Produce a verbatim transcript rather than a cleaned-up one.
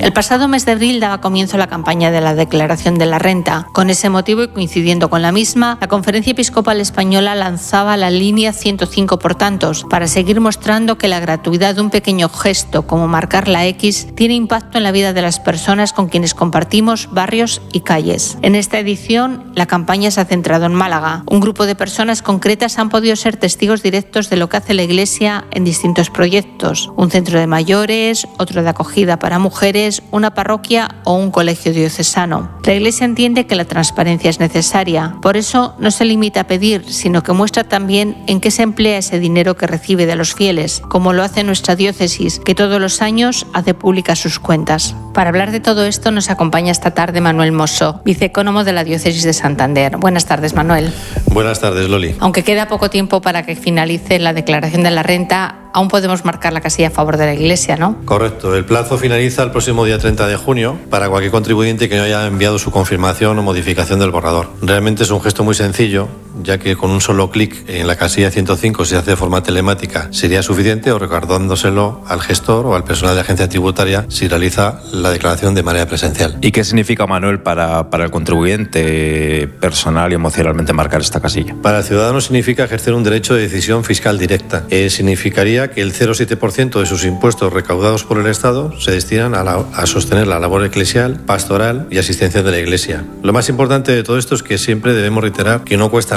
El pasado mes de abril daba comienzo la campaña de la declaración de la renta. Con ese motivo y coincidiendo con la misma, la Conferencia Episcopal Española lanzaba la línea ciento cinco por tantos para seguir mostrando que la gratuidad de un pequeño gesto como marcar la X tiene impacto en la vida de las personas con quienes compartimos barrios y calles. En esta edición, la campaña se ha centrado en Málaga. Un grupo de personas concretas han podido ser testigos directos de lo que hace la Iglesia en distintos proyectos. Un centro de mayores, otro de acogida para mujeres, una parroquia o un colegio diocesano. La Iglesia entiende que la transparencia es necesaria. Por eso no se limita a pedir, sino que muestra también en qué se emplea ese dinero que recibe de los fieles, como lo hace nuestra diócesis, que todos los años hace públicas sus cuentas. Para hablar de todo esto nos acompaña esta tarde Manuel Mosso, viceecónomo de la Diócesis de Santander. Buenas tardes, Manuel. Buenas tardes, Loli. Aunque queda poco tiempo para que finalice la declaración de la renta, aún podemos marcar la casilla a favor de la Iglesia, ¿no? Correcto. El plazo finaliza el próximo día treinta de junio para cualquier contribuyente que no haya enviado su confirmación o modificación del borrador. Realmente es un gesto muy sencillo, ya que con un solo clic en la casilla ciento cinco, si se hace de forma telemática, sería suficiente, o recordándoselo al gestor o al personal de agencia tributaria si realiza la declaración de manera presencial. ¿Y qué significa, Manuel, para, para el contribuyente personal y emocionalmente marcar esta casilla? Para el ciudadano significa ejercer un derecho de decisión fiscal directa. Eh, significaría que el cero coma siete por ciento de sus impuestos recaudados por el Estado se destinan a, la, a sostener la labor eclesial, pastoral y asistencia de la Iglesia. Lo más importante de todo esto es que siempre debemos reiterar que no cuesta